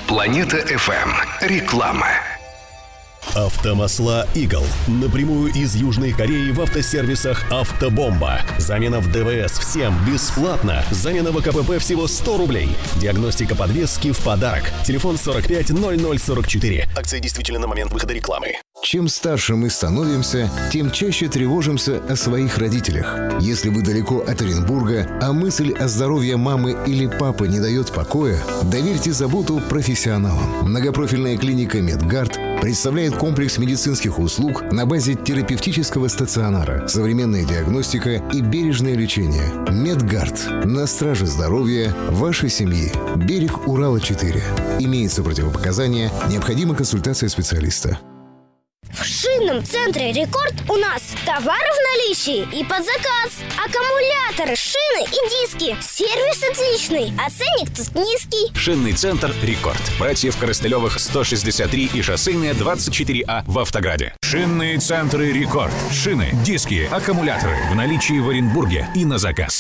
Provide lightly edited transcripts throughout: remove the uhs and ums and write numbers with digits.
Планета FM. Реклама. Автомасла «Игл». Напрямую из Южной Кореи в автосервисах «Автобомба». Замена в ДВС всем бесплатно. Замена в КПП всего 100 рублей. Диагностика подвески в подарок. Телефон 45 0044. Акция действительно на момент выхода рекламы. Чем старше мы становимся, тем чаще тревожимся о своих родителях. Если вы далеко от Оренбурга, а мысль о здоровье мамы или папы не дает покоя, доверьте заботу профессионалам. Многопрофильная клиника «Медгард» представляет комплекс медицинских услуг на базе терапевтического стационара, современная диагностика и бережное лечение. «Медгард» на страже здоровья вашей семьи. Берег Урала 4. Имеется противопоказания, необходима консультация специалиста. В шинном центре «Рекорд» у нас товары в наличии и под заказ. Аккумуляторы, шины и диски. Сервис отличный, а ценник тут низкий. Шинный центр «Рекорд». Братьев Коростылевых 163 и шоссейная 24А в Автограде. Шинные центры «Рекорд». Шины, диски, аккумуляторы в наличии в Оренбурге и на заказ.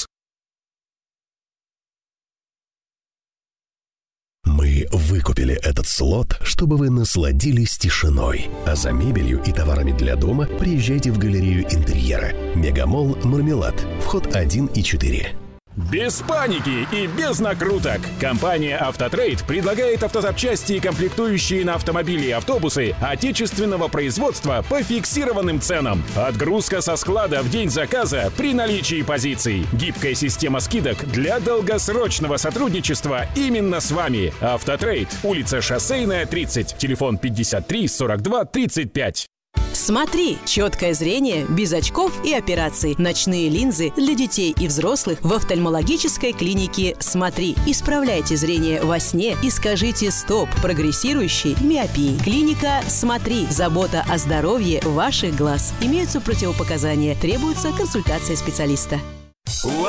Мы выкупили этот слот, чтобы вы насладились тишиной. А за мебелью и товарами для дома приезжайте в галерею интерьера. Мегамолл «Мармелад». Вход 1 и 4. Без паники и без накруток. Компания «Автотрейд» предлагает автозапчасти и комплектующие на автомобили и автобусы отечественного производства по фиксированным ценам. Отгрузка со склада в день заказа при наличии позиций. Гибкая система скидок для долгосрочного сотрудничества именно с вами. «Автотрейд». Улица Шоссейная, 30. Телефон 53 42 35. Смотри, четкое зрение без очков и операций. Ночные линзы для детей и взрослых в офтальмологической клинике «Смотри». Исправляйте зрение во сне и скажите «стоп» прогрессирующей миопии. Клиника «Смотри». Забота о здоровье ваших глаз. Имеются противопоказания. Требуется консультация специалиста.